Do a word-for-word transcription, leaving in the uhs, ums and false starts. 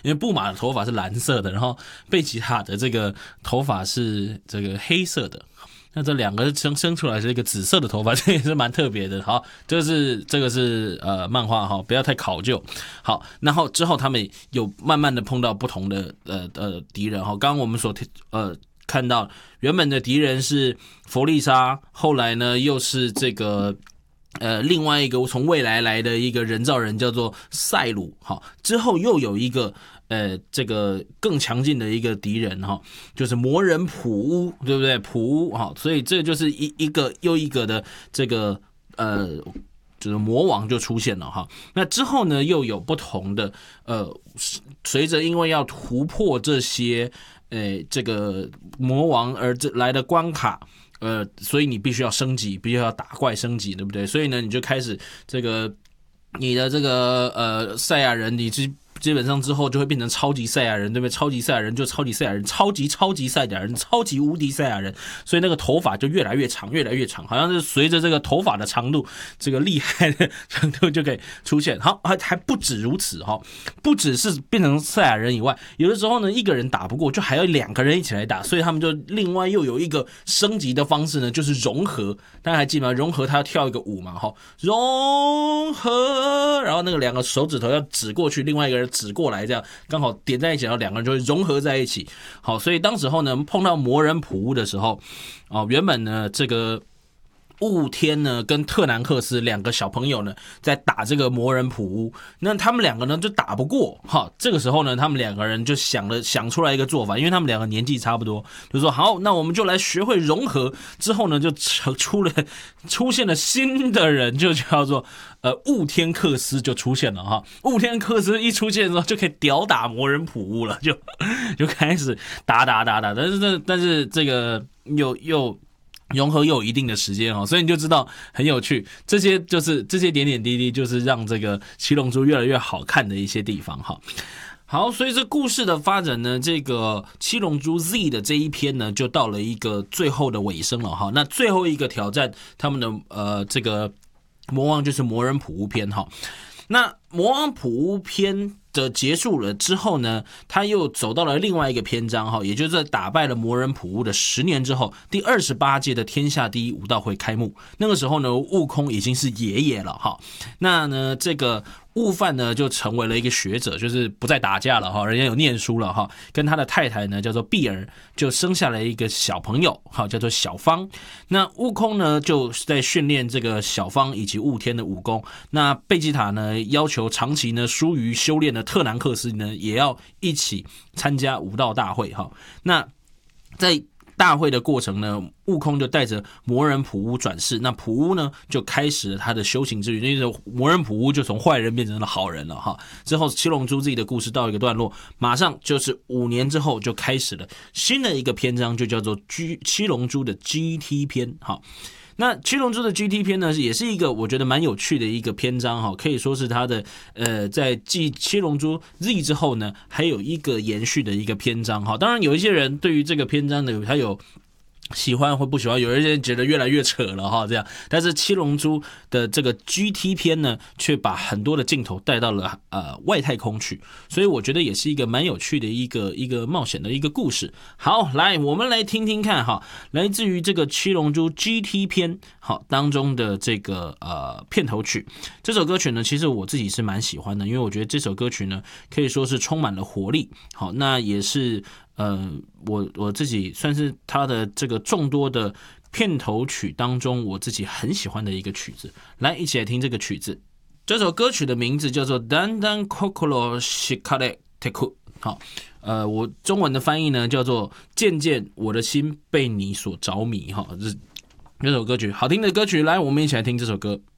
因为布马的头发是蓝色的，然后贝吉塔的这个头发是这个黑色的。那这两个生生出来是一个紫色的头发，这也是蛮特别的。好，这个是这个是呃漫画哈，不要太考究。好，然后之后他们有慢慢的碰到不同的呃呃敌人哈。刚刚我们所呃看到原本的敌人是弗利莎，后来呢又是这个。呃，另外一个从未来来的一个人造人叫做赛鲁，好，之后又有一个呃这个更强劲的一个敌人哈，就是魔人普乌，对不对？普乌哈，所以这就是一一个又一个的这个呃。就是魔王就出现了哈，那之后呢又有不同的呃，随着因为要突破这些呃这个魔王而来的关卡。呃，所以你必须要升级，必须要打怪升级，对不对？所以呢，你就开始这个你的这个呃赛亚人，你基基本上之后就会变成超级赛亚人，对不对？超级赛亚人就超级赛亚人，超级超级赛亚人，超级无敌赛亚人，所以那个头发就越来越长，越来越长，好像是随着这个头发的长度，这个厉害的程度就可以出现。好，还还不止如此哈，不只是变成赛亚人以外，有的时候呢一个人打不过，就还要两个人一起来打，所以他们就另外又有一个升级的方式呢，就是融合。大家还记得吗？融合他要跳一个舞嘛，哈，融合，然后那个两个手指头要指过去，另外一个人指过来，这样刚好点在一起，然后两个人就会融合在一起。好，所以当时候呢碰到魔人普乌的时候，哦，原本呢这个雾天呢跟特南克斯两个小朋友呢在打这个魔人普乌，那他们两个呢就打不过哈。这个时候呢，他们两个人就想了想出来一个做法，因为他们两个年纪差不多，就说好，那我们就来学会融合。之后呢，就出了出现了新的人，就叫做呃雾天克斯就出现了哈。雾天克斯一出现的时候，就可以屌打魔人普乌了，就就开始打打打打，但是这但是这个又又。融合又有一定的时间，所以你就知道很有趣，这些就是这些点点滴滴就是让这个七龙珠越来越好看的一些地方哈。好，所以这故事的发展呢，这个七龙珠 Z 的这一篇呢就到了一个最后的尾声了哈。那最后一个挑战他们的呃这个魔王就是魔人普乌篇哈。那魔王普乌篇的结束了之后呢，他又走到了另外一个篇章哈，也就是在打败了魔人普乌的十年之后，第二十八届的天下第一武道会开幕。那个时候呢，悟空已经是爷爷了哈。那呢，这个悟饭呢就成为了一个学者，就是不再打架了哈，人家有念书了哈。跟他的太太呢叫做碧儿，就生下了一个小朋友哈，叫做小方。那悟空呢就在训练这个小方以及悟天的武功。那贝吉塔呢要求长期呢疏于修炼的特南克斯呢也要一起参加武道大会哈。那在大会的过程呢，悟空就带着魔人普乌转世，那普乌呢就开始了他的修行之旅，那个魔人普乌就从坏人变成了好人了哈。之后七龙珠自己的故事到一个段落，马上就是五年之后就开始了新的一个篇章，就叫做 G 七龙珠的 G T 篇哈。那七龙珠的 G T 篇呢，也是一个我觉得蛮有趣的一个篇章哈，可以说是它的呃，在继七龙珠 Z 之后呢，还有一个延续的一个篇章哈。当然有一些人对于这个篇章呢，他有喜欢或不喜欢，有一些人觉得越来越扯了哈，这样。但是七龙珠的这个 G T 篇呢，却把很多的镜头带到了呃外太空去，所以我觉得也是一个蛮有趣的一个一个冒险的一个故事。好，来我们来听听看哈，来自于这个七龙珠 G T 篇好当中的这个呃片头曲。这首歌曲呢，其实我自己是蛮喜欢的，因为我觉得这首歌曲呢，可以说是充满了活力。好，那也是。呃，我我自己算是他的这个众多的片头曲当中，我自己很喜欢的一个曲子。来，一起来听这个曲子。这首歌曲的名字叫做《Dan Dan Kokoro Shikare Teku》。好，呃，我中文的翻译呢叫做“渐渐我的心被你所着迷”。哈，这这首歌曲好听的歌曲，来，我们一起来听这首歌。